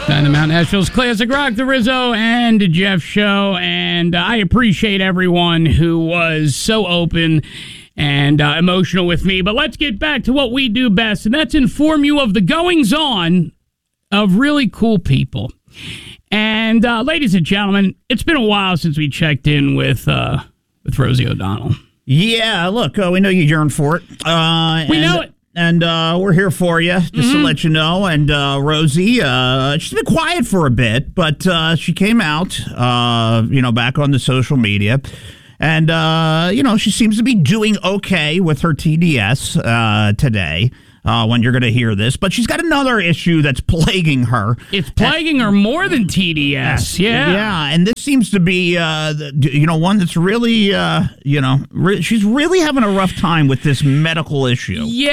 On the Mount Nashville's Classic Rock, the Rizzo and Jeff show, and I appreciate everyone who was so open and emotional with me. But let's get back to what we do best, and that's inform you of the goings-on of really cool people. And ladies and gentlemen, it's been a while since we checked in with Rosie O'Donnell. Yeah, look, we know you yearn for it. We know it. And we're here for you, just to let you know. And Rosie, she's been quiet for a bit, but she came out, back on the social media. And, she seems to be doing okay with her TDS today. When you're going to hear this, but she's got another issue that's plaguing her. It's plaguing her more than TDS. Yeah, and this seems to be, one that's really, she's really having a rough time with this medical issue. Yeah,